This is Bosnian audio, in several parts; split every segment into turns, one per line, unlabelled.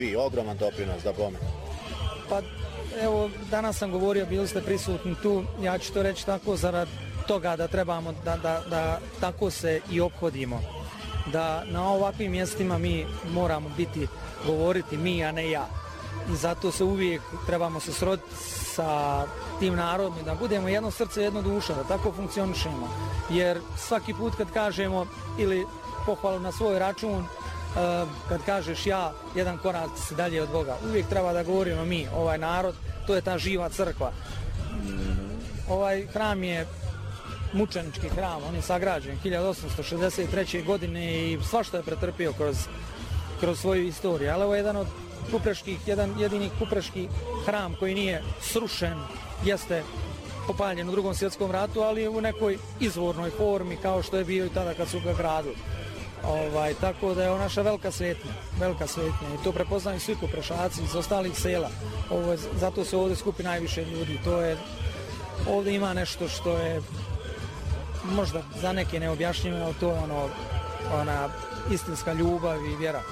I ogroman doprinos da bome.
Pa evo, danas sam govorio, bili ste prisutni tu, ja ću to reći tako zarad toga da trebamo da tako se i ophodimo. Da na ovakvim mjestima mi moramo govoriti mi, a ne ja. I zato se uvijek trebamo se sroditi sa tim narodom i da budemo jedno srce, jedno duša, da tako funkcionišemo. Jer svaki put kad kažemo ili pohvalu na svoj račun, kad kažeš ja, jedan korak si dalje od Boga. Uvijek treba da govorimo mi, ovaj narod, to je ta živa crkva. Ovaj hram je mučenički hram, on je sagrađen 1863. godine i svašta je pretrpio kroz svoju istoriju. Ali ovo je jedan jedini kupreški hram koji nije srušen, jeste popaljen u Drugom svjetskom ratu, ali u nekoj izvornoj formi kao što je bio i tada kad su ga gradili. Tako da je ovo naša velika svetnja i to prepoznaju svi kuprešaci iz ostalih sela. Zato se ovdje skupi najviše ljudi. Ovdje ima nešto što je možda za neke neobjašnjivo, ali to je ona istinska ljubav i vjera.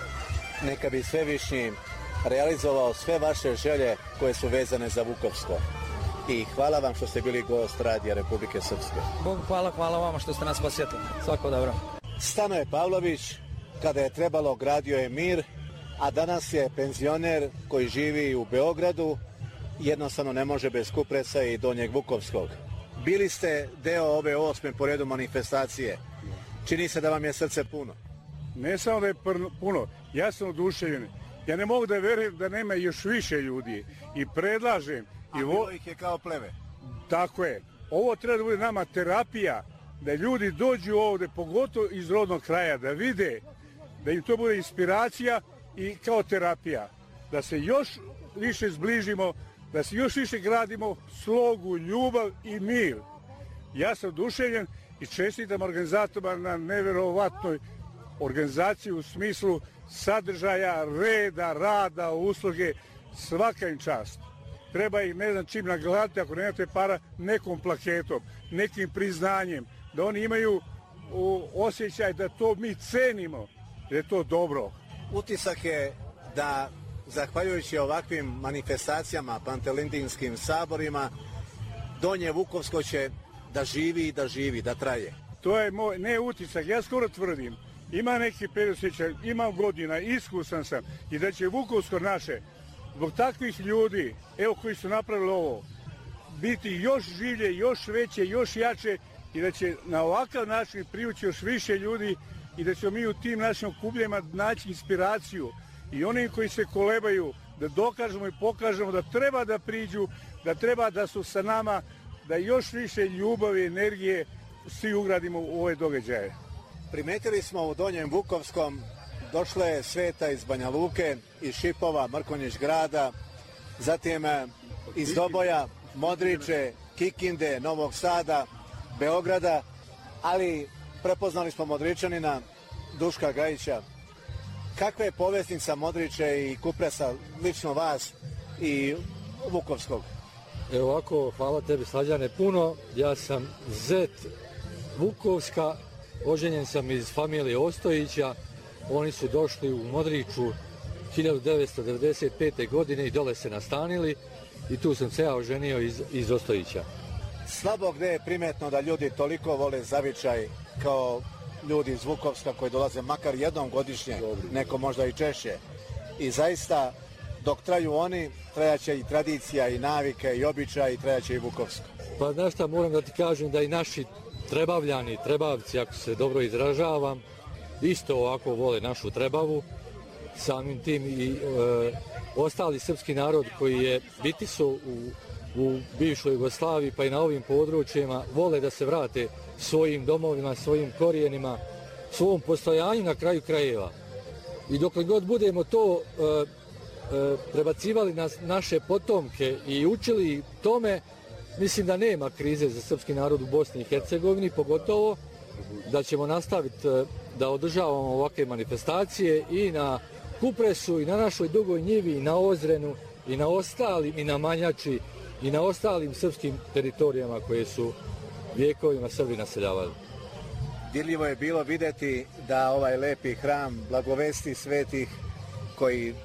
Neka bi Svevišnji realizovao sve vaše želje koje su vezane za Vukovsko. I hvala vam što ste bili gost Radija Republike Srpske.
Bogu hvala vama što ste nas posjetili. Svako dobro.
Stanoje Pavlović, kada je trebalo, gradio je mir, a danas je penzioner koji živi u Beogradu, jednostavno ne može bez Kupresa i Donjeg Vukovskog. Bili ste deo ove 8. po redu manifestacije. Čini se da vam je srce puno.
Ne samo da je puno, ja sam oduševljen. Ja ne mogu da verujem da nema još više ljudi i predlažem.
A bilo ih je kao pleve.
Tako je. Ovo treba da bude nama terapija, da ljudi dođu ovde, pogotovo iz rodnog kraja, da vide, da im to bude inspiracija i kao terapija. Da se još više zbližimo, da se još više gradimo slogu, ljubav i mir. Ja sam oduševljen i čestitam organizatorima na neverovatnoj organizaciji u smislu sadržaja, reda, rada, usluge, svaka im čast. Treba ih, ne znam čim nagledati, ako nemate para, nekom plaketom, nekim priznanjem, da oni imaju osjećaj da to mi cenimo, da je to dobro.
Utisak je da, zahvaljujući ovakvim manifestacijama, pantelindinskim saborima, Donje Vukovsko će da živi, da traje.
To je moj, ne utisak, ja skoro tvrdim, ima neki predosjećaj, imam godina, iskusan sam i da će Vukovsko naše, zbog takvih ljudi, evo koji su napravili ovo, biti još življe, još veće, još jače i da će na ovakav način privući još više ljudi i da ćemo mi u tim našim okupljama naći inspiraciju i oni koji se kolebaju da dokažemo i pokažemo da treba da priđu, da treba da su sa nama, da još više ljubavi, energije svi ugradimo u ove događaje.
Primetili smo u Donjem Vukovskom, došla je sveta iz Banja Luke, iz Šipova, Mrkonjić grada, zatim iz Doboja, Modriče, Kikinde, Novog Sada, Beograda, ali prepoznali smo Modričanina, Duška Gajića. Kakva je povesnica Modriče i Kupresa, lično vas i Vukovskog?
Evo ovako, hvala tebi Slađane puno. Ja sam zet Vukovska, oženjen sam iz familije Ostojića. Oni su došli u Modriču 1995. godine i dole se nastanili i tu sam se ja oženio iz Ostojića.
Slabo gde je primetno da ljudi toliko vole zavičaj kao ljudi iz Vukovska koji dolaze makar jednom godišnje, neko možda i češće. I zaista, dok traju oni, trajaće i tradicija, i navike, i običaj, i trajaće i Vukovsko.
Pa znaš šta, moram da ti kažem da i naši Trebavljani, Trebavci, ako se dobro izražavam, isto ovako vole našu Trebavu. Samim tim i ostali srpski narod koji je bitiso u bivšoj Jugoslaviji pa i na ovim područjima vole da se vrate svojim domovima, svojim korijenima, svom postojanju na kraju krajeva. I dokle god budemo to prebacivali na naše potomke i učili tome, mislim da nema krize za srpski narod u Bosni i Hercegovini, pogotovo da ćemo nastaviti da održavamo ovakve manifestacije i na Kupresu, i na našoj Dugoj Njivi, i na Ozrenu, i na ostalim, i na Manjači, i na ostalim srpskim teritorijama koje su vijekovima Srbi naseljavali.
Dirljivo je bilo videti da ovaj lepi hram Blagovesti svetih koji